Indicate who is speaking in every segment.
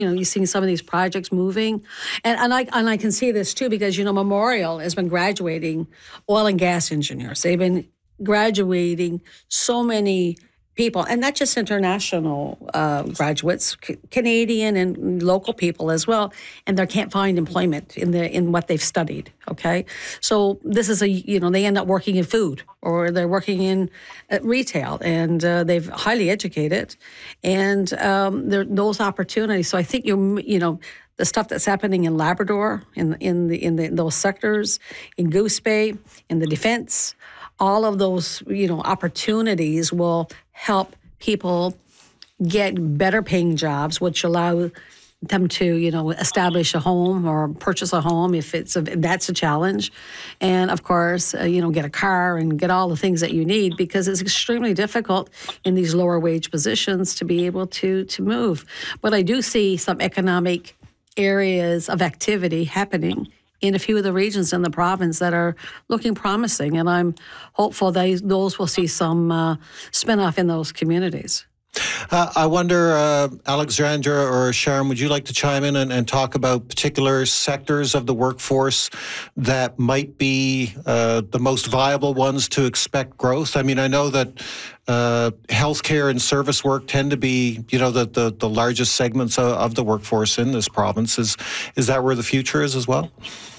Speaker 1: you're seeing some of these projects moving, and I can see this too because Memorial has been graduating oil and gas engineers. They've been graduating so many people, and not just international graduates, Canadian and local people as well, and they can't find employment in what they've studied. Okay, so this is they end up working in food or they're working in retail, and they've highly educated, and those opportunities. So I think the stuff that's happening in Labrador, in those sectors, in Goose Bay, in the defense. All of those, opportunities will help people get better paying jobs, which allow them to, establish a home or purchase a home if that's a challenge. And of course, get a car and get all the things that you need because it's extremely difficult in these lower wage positions to be able to move. But I do see some economic areas of activity happening in a few of the regions in the province that are looking promising. And I'm hopeful that those will see some spinoff in those communities.
Speaker 2: I wonder, Alexandra or Sharon, would you like to chime in and talk about particular sectors of the workforce that might be the most viable ones to expect growth? I mean, I know that healthcare and service work tend to be, the largest segments of the workforce in this province. Is that where the future is as well?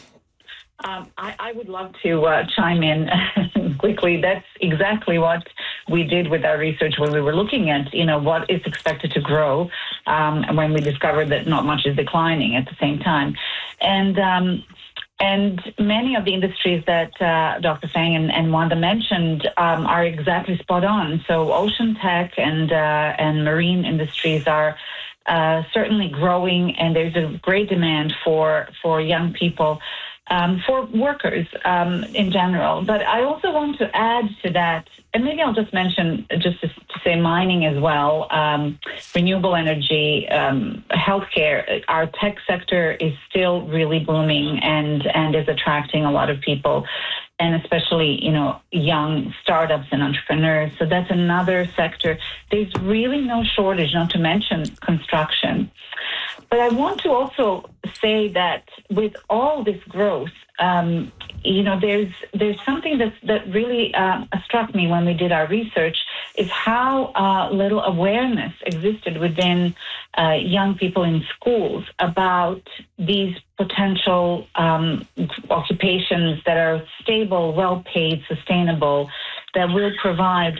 Speaker 3: I would love to chime in quickly. That's exactly what we did with our research when we were looking at, what is expected to grow, when we discovered that not much is declining at the same time. And many of the industries that Dr. Fang and Wanda mentioned are exactly spot on. So ocean tech and marine industries are certainly growing, and there's a great demand for young people. For workers in general. But I also want to add to that, and maybe I'll just mention, just to say mining as well, renewable energy, healthcare. Our tech sector is still really booming and is attracting a lot of people, and especially, young startups and entrepreneurs. So that's another sector. There's really no shortage, not to mention construction. But I want to also say that with all this growth, there's something that really struck me when we did our research is how little awareness existed within young people in schools about these potential occupations that are stable, well-paid, sustainable, that will provide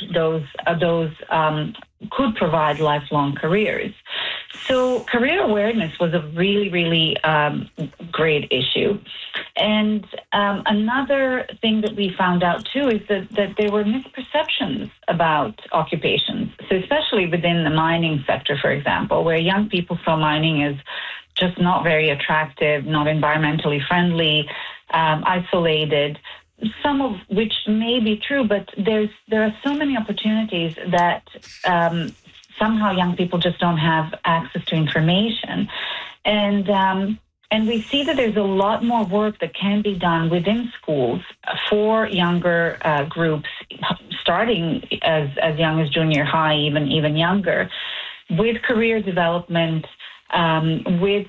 Speaker 3: could provide lifelong careers. So career awareness was a really, really great issue. And another thing that we found out, too, is that there were misperceptions about occupations. So especially within the mining sector, for example, where young people saw mining as just not very attractive, not environmentally friendly, isolated, some of which may be true, but there are so many opportunities that somehow young people just don't have access to information. And we see that there's a lot more work that can be done within schools for younger groups, starting as young as junior high, even younger, with career development, with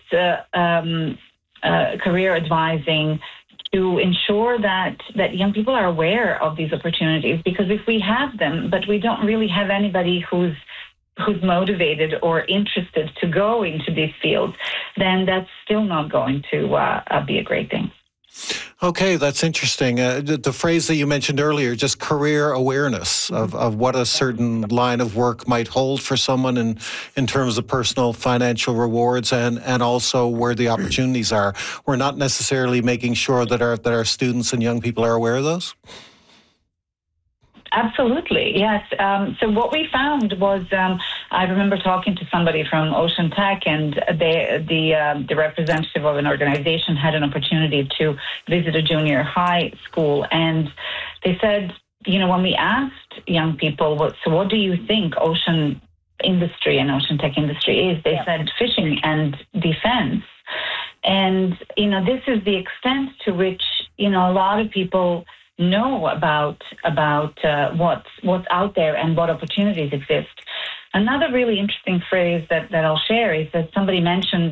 Speaker 3: career advising, to ensure that young people are aware of these opportunities. Because if we have them, but we don't really have anybody who's motivated or interested to go into these fields, then that's still not going to be a great thing.
Speaker 2: Okay, that's interesting. The phrase that you mentioned earlier, just career awareness of what a certain line of work might hold for someone in terms of personal financial rewards and also where the opportunities are. We're not necessarily making sure that our students and young people are aware of those?
Speaker 3: Absolutely, yes. So what we found was, I remember talking to somebody from Ocean Tech, and the representative of an organization had an opportunity to visit a junior high school, and they said, when we asked young people, what do you think ocean industry and ocean tech industry is? They said fishing and defense. And, this is the extent to which, a lot of people know about what's out there and what opportunities exist. Another really interesting phrase that I'll share is that somebody mentioned